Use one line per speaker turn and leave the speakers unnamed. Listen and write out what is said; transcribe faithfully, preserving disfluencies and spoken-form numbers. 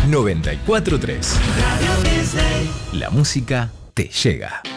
noventa y cuatro punto tres.
Radio Disney.
La música te llega.